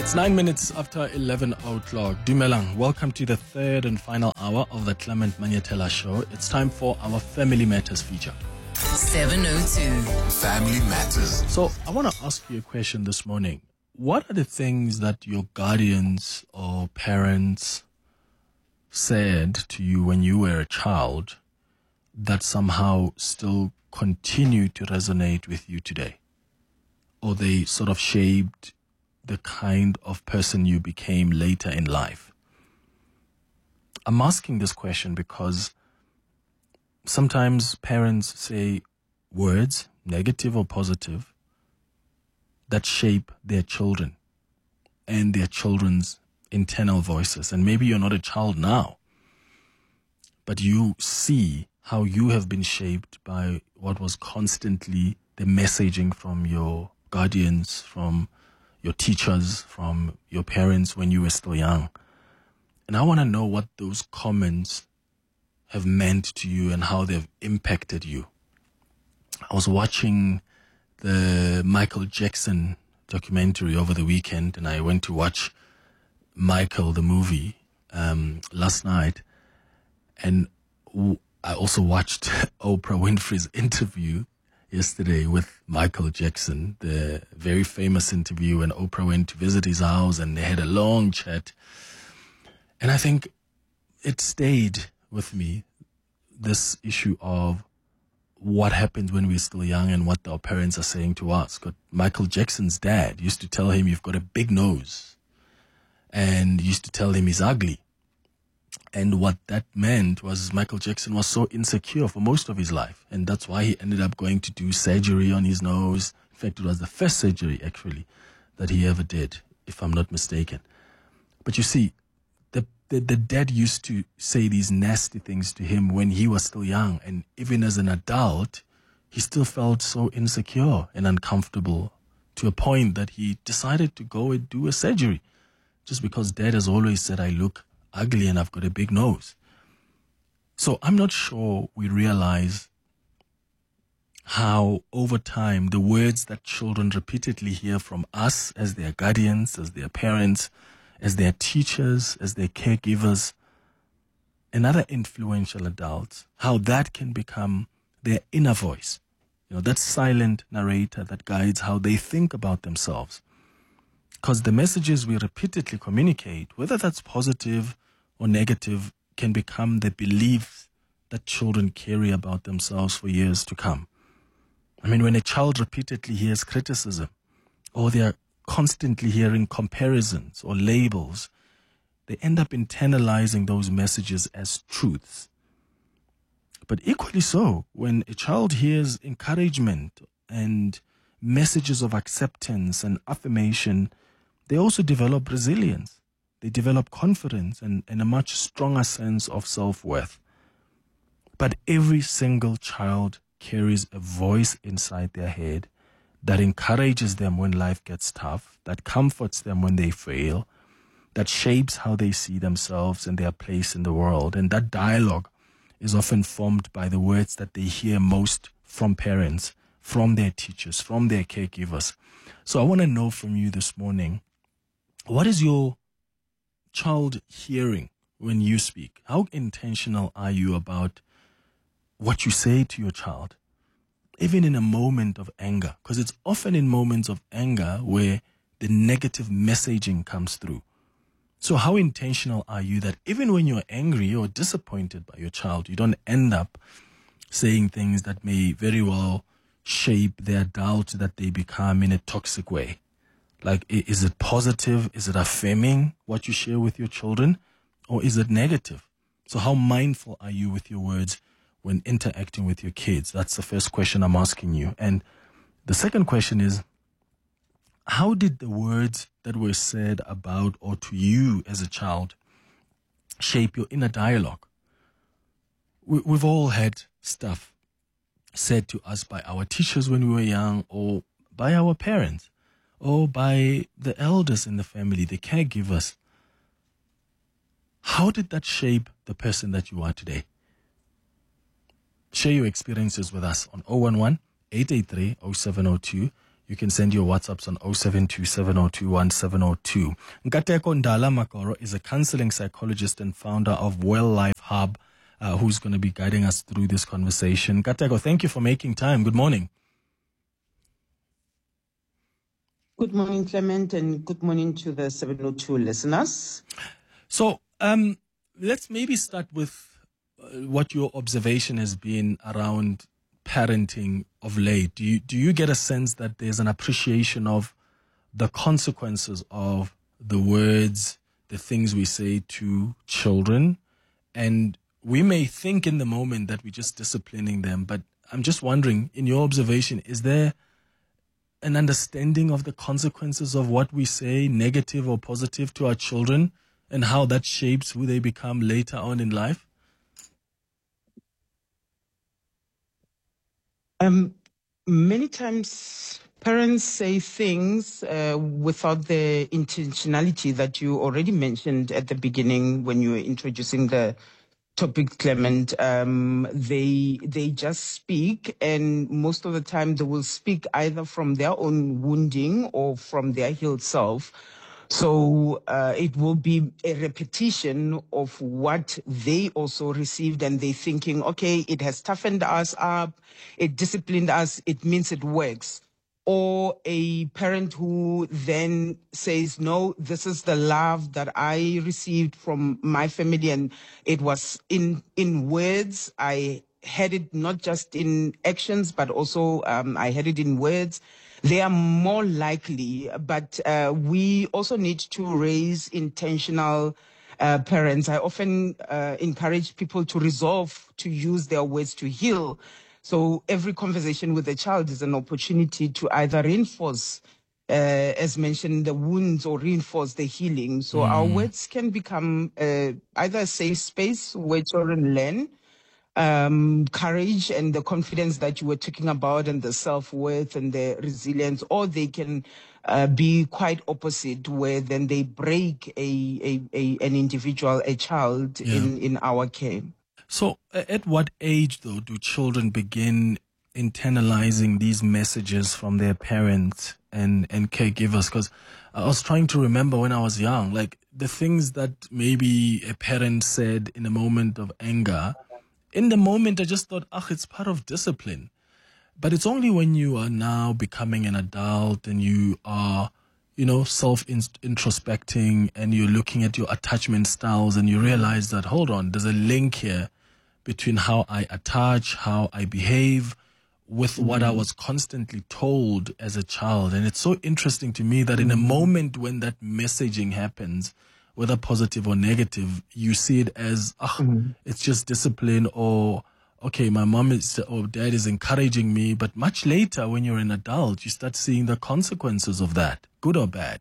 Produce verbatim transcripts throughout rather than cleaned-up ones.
It's nine minutes after eleven o'clock. Dumelang, welcome to the third and final hour of the Clement Manyetela Show. It's time for our Family Matters feature. seven oh two Family Matters. So I want to ask you a question this morning. What are the things that your guardians or parents said to you when you were a child that somehow still continue to resonate with you today? Or they sort of shaped the kind of person you became later in life? I'm asking this question because sometimes parents say words, negative or positive, that shape their children and their children's internal voices. And maybe you're not a child now, but you see how you have been shaped by what was constantly the messaging from your guardians, from your teachers, from your parents when you were still young. And I want to know what those comments have meant to you and how they've impacted you. I was watching the Michael Jackson documentary over the weekend, and I went to watch Michael, the movie, um, last night. And w- I also watched Oprah Winfrey's interview yesterday with Michael Jackson, the very famous interview when Oprah went to visit his house and they had a long chat. And I think it stayed with me, this issue of what happens when we're still young and what our parents are saying to us. But Michael Jackson's dad used to tell him, you've got a big nose, and used to tell him he's ugly. And what that meant was Michael Jackson was so insecure for most of his life. And that's why he ended up going to do surgery on his nose. In fact, it was the first surgery, actually, that he ever did, if I'm not mistaken. But you see, the, the, the dad used to say these nasty things to him when he was still young. And even as an adult, he still felt so insecure and uncomfortable to a point that he decided to go and do a surgery. Just because dad has always said, I look ugly and I've got a big nose. So I'm not sure we realize how over time the words that children repeatedly hear from us as their guardians, as their parents, as their teachers, as their caregivers, and other influential adults, how that can become their inner voice. You know, that silent narrator that guides how they think about themselves. Because the messages we repeatedly communicate, whether that's positive or negative, can become the beliefs that children carry about themselves for years to come. I mean, when a child repeatedly hears criticism, or they're constantly hearing comparisons or labels, they end up internalizing those messages as truths. But equally so, when a child hears encouragement and messages of acceptance and affirmation, they also develop resilience. They develop confidence and, and a much stronger sense of self-worth. But every single child carries a voice inside their head that encourages them when life gets tough, that comforts them when they fail, that shapes how they see themselves and their place in the world. And that dialogue is often formed by the words that they hear most from parents, from their teachers, from their caregivers. So I want to know from you this morning, what is your child hearing when you speak? How intentional are you about what you say to your child, even in a moment of anger? Because it's often in moments of anger where the negative messaging comes through. So how intentional are you that even when you're angry or disappointed by your child, you don't end up saying things that may very well shape the adult that they become in a toxic way? Like, is it positive? Is it affirming what you share with your children? Or is it negative? So how mindful are you with your words when interacting with your kids? That's the first question I'm asking you. And the second question is, how did the words that were said about or to you as a child shape your inner dialogue? We, we've all had stuff said to us by our teachers when we were young, or by our parents, or by the elders in the family, the caregivers. How did that shape the person that you are today? Share your experiences with us on zero one one, eight eight three, zero seven zero two. you can send your WhatsApps on oh seven two, seven oh two, one seven oh two. Nkateko Ndala Makoro is a counseling psychologist and founder of Well Life Hub, uh, who's going to be guiding us through this conversation. Nkateko, thank you for making time. Good morning. Good morning, Clement, and good morning to the seven oh two listeners. So um, let's maybe start with uh, what your observation has been around parenting of late. Do you, do you get a sense that there's an appreciation of the consequences of the words, the things we say to children? And we may think in the moment that we're just disciplining them, but I'm just wondering, in your observation, is there an understanding of the consequences of what we say, negative or positive, to our children, and how that shapes who they become later on in life? Um, many times parents say things uh, without the intentionality that you already mentioned at the beginning when you were introducing the topic, Clement. Um, they they just speak, and most of the time they will speak either from their own wounding or from their healed self. So uh, it will be a repetition of what they also received, and they thinking, okay, it has toughened us up, it disciplined us, it means it works. Or a parent who then says, no, this is the love that I received from my family, and it was in in words. I had it not just in actions, but also um, I had it in words. They are more likely, but uh, we also need to raise intentional uh, parents. I often uh, encourage people to resolve to use their words to heal. So every conversation with a child is an opportunity to either reinforce, uh, as mentioned, the wounds or reinforce the healing. So mm. our words can become uh, either a safe space where children learn um, courage and the confidence that you were talking about, and the self-worth and the resilience, or they can uh, be quite opposite, where then they break a, a, a an individual, a child yeah. in, in our care. So at what age, though, do children begin internalizing these messages from their parents and, and caregivers? Because I was trying to remember when I was young, like the things that maybe a parent said in a moment of anger. In the moment, I just thought, ah, it's part of discipline. But it's only when you are now becoming an adult and you are, you know, self-introspecting and you're looking at your attachment styles and you realize that, hold on, there's a link here between how I attach, how I behave with mm-hmm. what I was constantly told as a child. And it's so interesting to me that mm-hmm. in a moment when that messaging happens, whether positive or negative, you see it as, ah, mm-hmm. it's just discipline, or, okay, my mom is or dad is encouraging me. But much later, when you're an adult, you start seeing the consequences of that, good or bad.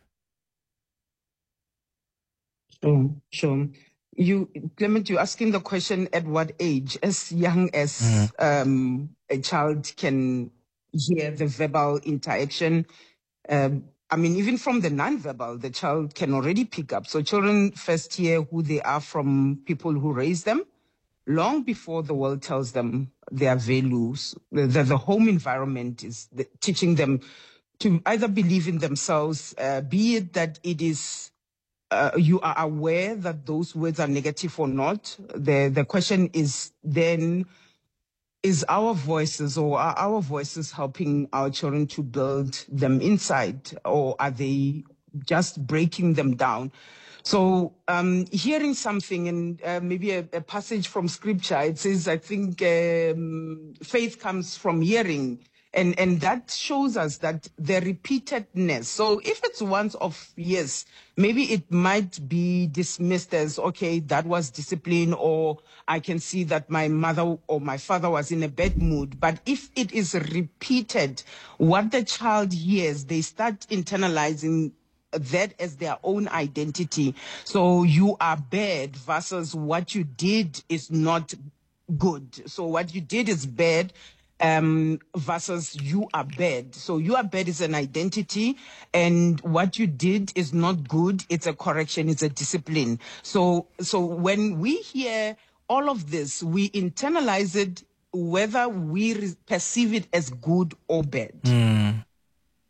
Sure, sure. You, Clement, you're asking the question at what age, as young as mm-hmm. um, a child can hear the verbal interaction. Um, I mean, even from the non-verbal, the child can already pick up. So children first hear who they are from people who raise them, long before the world tells them their values. The, the, the home environment is the, teaching them to either believe in themselves, uh, be it that it is Uh, you are aware that those words are negative or not. The the question is then, is our voices or are our voices helping our children to build them inside, or are they just breaking them down? So um, hearing something, and uh, maybe a, a passage from scripture, it says, I think um, faith comes from hearing. And and that shows us that the repeatedness. So if it's once off, yes, maybe it might be dismissed as, okay, that was discipline, or I can see that my mother or my father was in a bad mood. But if it is repeated, what the child hears, they start internalizing that as their own identity. So you are bad versus what you did is not good. So what you did is bad. Um, versus you are bad. So you are bad is an identity, and what you did is not good. It's a correction. It's a discipline. So, so when we hear all of this, we internalize it, whether we re- perceive it as good or bad. Mm.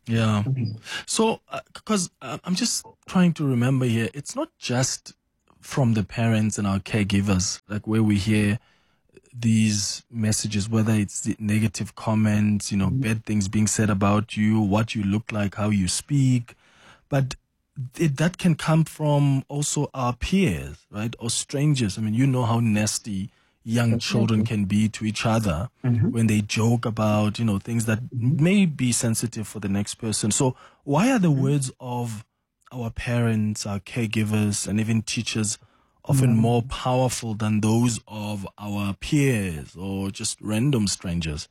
Yeah. So, because uh, I'm just trying to remember here, it's not just from the parents and our caregivers, like where we hear these messages, whether it's the negative comments, you know, bad things being said about you, what you look like, how you speak, but it, that can come from also our peers, right? Or strangers. I mean, you know how nasty young children can be to each other Mm-hmm. when they joke about, you know, things that may be sensitive for the next person. So why are the words of our parents, our caregivers, and even teachers often more powerful than those of our peers or just random strangers?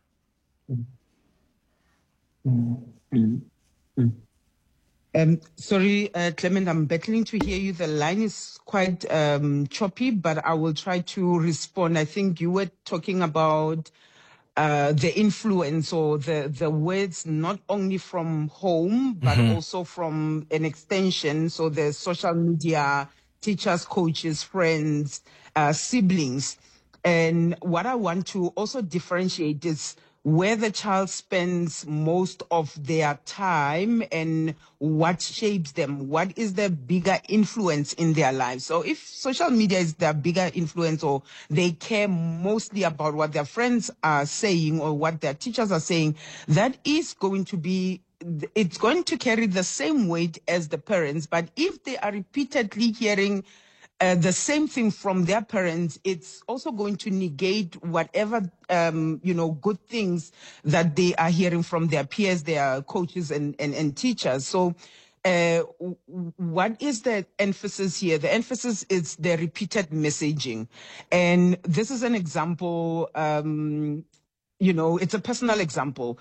Um, sorry, uh, Clement, I'm battling to hear you. The line is quite um, choppy, but I will try to respond. I think you were talking about uh, the influence or the, the words not only from home, but also from an extension. So the social media, teachers, coaches, friends, uh, siblings. And what I want to also differentiate is where the child spends most of their time and what shapes them. What is the bigger influence in their lives? So if social media is their bigger influence, or they care mostly about what their friends are saying or what their teachers are saying, that is going to be it's going to carry the same weight as the parents. But if they are repeatedly hearing uh, the same thing from their parents, it's also going to negate whatever, um, you know, good things that they are hearing from their peers, their coaches and, and, and teachers. So uh, w- what is the emphasis here? The emphasis is the repeated messaging. And this is an example, um, you know, it's a personal example.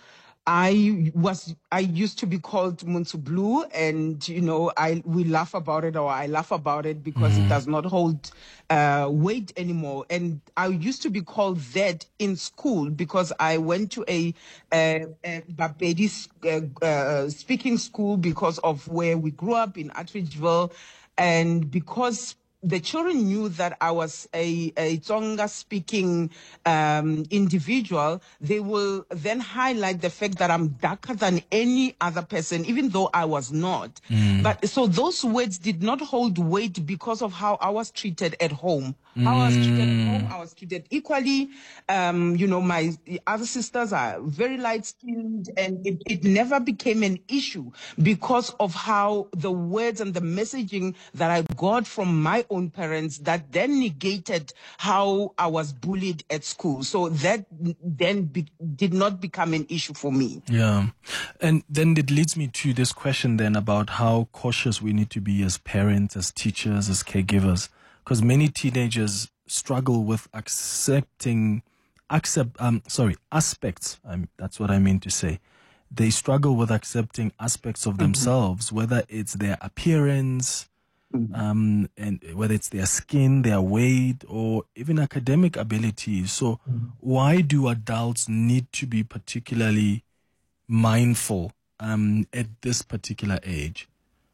I was I used to be called Muntu Blue, and you know I we laugh about it, or I laugh about it because it does not hold uh, weight anymore. And I used to be called that in school because I went to a, a, a Bapedi uh, uh, speaking school because of where we grew up in Attridgeville, and because the children knew that I was a, a Tsonga speaking um, individual, they will then highlight the fact that I'm darker than any other person, even though I was not. But so those words did not hold weight because of how I was treated at home. How I was treated at home, I was treated equally. Um, you know, my other sisters are very light skinned, and it, it never became an issue because of how the words and the messaging that I got from my own parents that then negated how I was bullied at school. So that then be, did not become an issue for me. Yeah. And then it leads me to this question then about how cautious we need to be as parents, as teachers, as caregivers. Because many teenagers struggle with accepting, accept, um, sorry, aspects. Um, that's what I mean to say. They struggle with accepting aspects of themselves, whether it's their appearance, um, and whether it's their skin, their weight, or even academic abilities. So why do adults need to be particularly mindful um, at this particular age?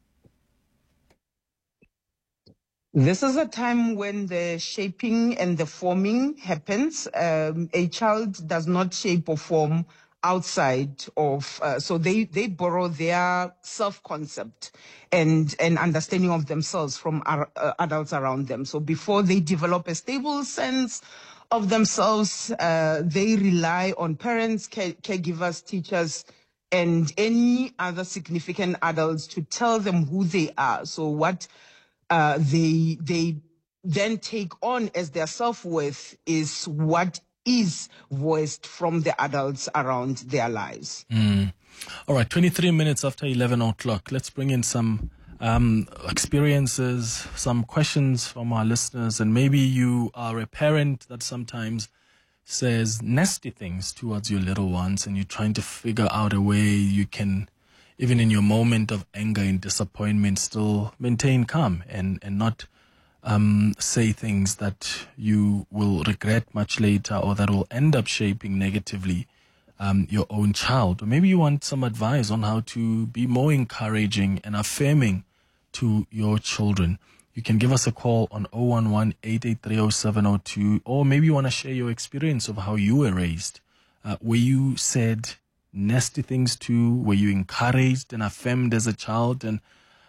This is a time when the shaping and the forming happens. Um, a child does not shape or form outside of, uh, so they, they borrow their self-concept and, and understanding of themselves from our, uh, adults around them. So before they develop a stable sense of themselves, uh, they rely on parents, care, caregivers, teachers, and any other significant adults to tell them who they are. So what uh, they they then take on as their self-worth is what is voiced from the adults around their lives. Mm. All right, twenty-three minutes after eleven o'clock. Let's bring in some um, experiences, some questions from our listeners. And maybe you are a parent that sometimes says nasty things towards your little ones, and you're trying to figure out a way you can, even in your moment of anger and disappointment, still maintain calm and, and not um, say things that you will regret much later or that will end up shaping negatively um, your own child. Or maybe you want some advice on how to be more encouraging and affirming to your children. You can give us a call on zero one one, eight eight three, zero seven zero two, or maybe you want to share your experience of how you were raised. Uh, were you said nasty things too? Were you encouraged and affirmed as a child? And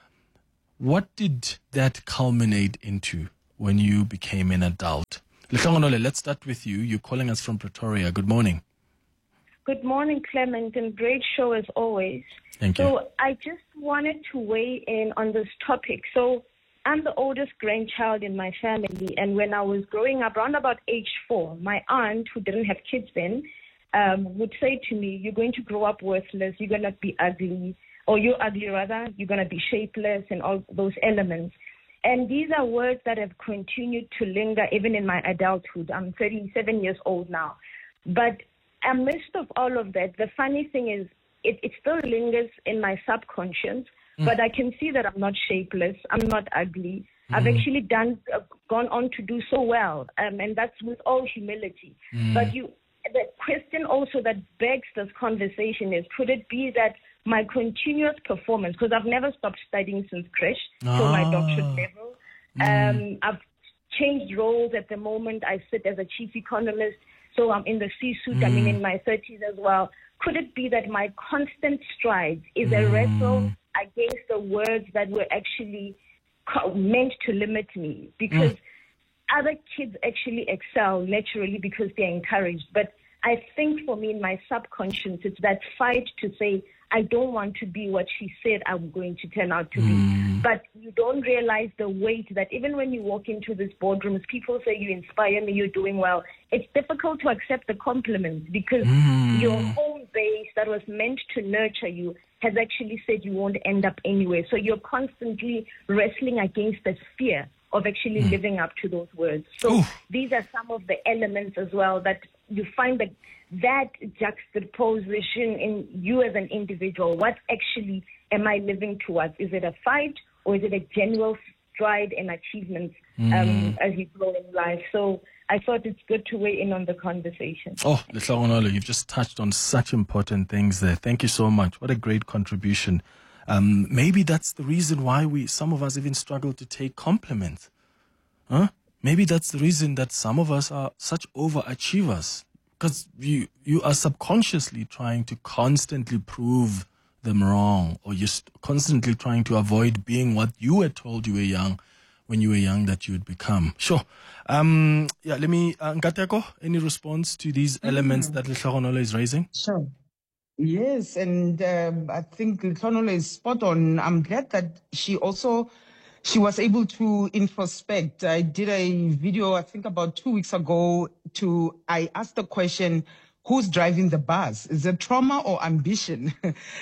what did that culminate into when you became an adult? Lehlongonolo, let's start with you. You're calling us from Pretoria. Good morning. Good morning, Clement, and great show as always. Thank you. So I just wanted to weigh in on this topic. So I'm the oldest grandchild in my family, and when I was growing up, around about age four, my aunt, who didn't have kids then, um, would say to me, you're going to grow up worthless, you're going to be ugly, or you're ugly rather, you're going to be shapeless, and all those elements. And these are words that have continued to linger even in my adulthood. I'm thirty-seven years old now. But amidst of all of that, the funny thing is, it, it still lingers in my subconscious, mm. but I can see that I'm not shapeless, I'm not ugly. Mm. I've actually done, uh, gone on to do so well, um, and that's with all humility. Mm. But you, the question also that begs this conversation is, could it be that my continuous performance, because I've never stopped studying since creche ah. till my doctorate level, mm. um, I've changed roles at the moment. I sit as a chief economist, so I'm in the C-suite, mm. I mean in my thirties as well. Could it be that my constant strides is a mm. wrestle against the words that were actually co- meant to limit me? Because mm. other kids actually excel naturally because they're encouraged. But I think for me, in my subconscious, it's that fight to say, I don't want to be what she said I'm going to turn out to mm. be. But you don't realize the weight that even when you walk into these boardrooms, people say you inspire me, you're doing well. It's difficult to accept the compliments because mm. your home base that was meant to nurture you has actually said you won't end up anywhere. So you're constantly wrestling against the fear of actually mm. living up to those words. So Oof. These are some of the elements as well that you find that that juxtaposition in you as an individual. What actually am I living towards? Is it a fight or is it a genuine stride and achievement um, mm. as you grow in life? So I thought it's good to weigh in on the conversation. Oh, Lehlongonolo, you've just touched on such important things there. Thank you so much. What a great contribution. Um, maybe that's the reason why we, some of us even struggle to take compliments. Huh? Maybe that's the reason that some of us are such overachievers. Because you, you are subconsciously trying to constantly prove them wrong, or you're constantly trying to avoid being what you were told you were young, when you were young, that you would become. Sure. Um, yeah, let me, uh, Nkateko, any response to these elements mm. that Lehlongonolo is raising? Sure. Yes, and um, I think Lehlongonolo is spot on. I'm glad that she also, she was able to introspect. I did a video, I think about two weeks ago, to, I asked the question, who's driving the bus? Is it trauma or ambition?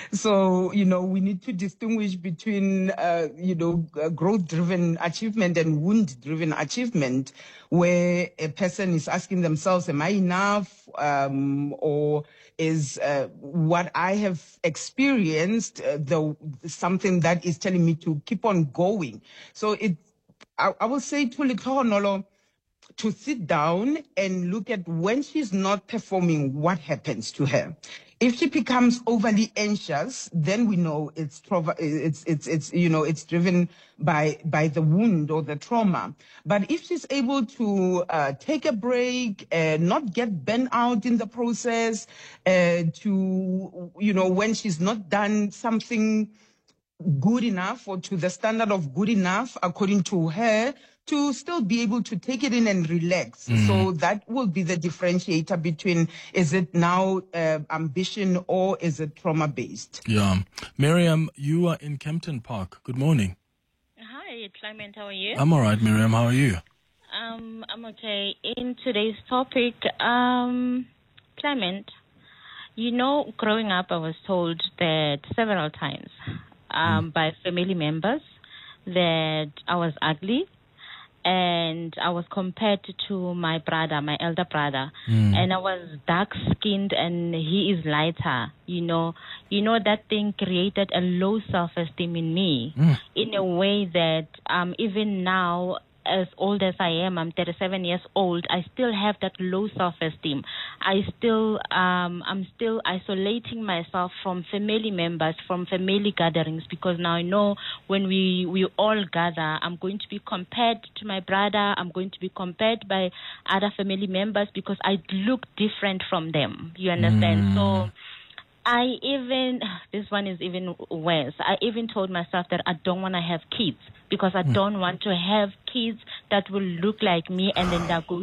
So, you know, we need to distinguish between, uh, you know, growth-driven achievement and wound-driven achievement, where a person is asking themselves, am I enough? Um, or is uh, what I have experienced uh, the something that is telling me to keep on going? So it, I, I will say to Lehlongonolo, to sit down and look at when she's not performing, what happens to her. If she becomes overly anxious, then we know it's it's it's it's you know it's driven by by the wound or the trauma. But if she's able to uh, take a break, uh, not get burnt out in the process, uh, to you know when she's not done something good enough or to the standard of good enough according to her, to still be able to take it in and relax. Mm. So that will be the differentiator between, is it now uh, ambition or is it trauma-based? Yeah. Miriam, you are in Kempton Park. Good morning. Hi, Clement. How are you? I'm all right, Miriam. How are you? Um, I'm okay. In today's topic, um, Clement, you know, growing up, I was told that several times um, mm. by family members that I was ugly. And I was compared to my brother, my elder brother, mm. and I was dark-skinned and he is lighter. You know, you know that thing created a low self-esteem in me, mm. in a way that um, even now, as old as I am, I'm thirty-seven years old, I still have that low self-esteem. I still, um, I'm still isolating myself from family members, from family gatherings, because now I know when we, we all gather, I'm going to be compared to my brother, I'm going to be compared by other family members because I look different from them. You understand? Mm. So I even, this one is even worse. I even told myself that I don't want to have kids because I mm. don't want to have kids that will look like me and then they're going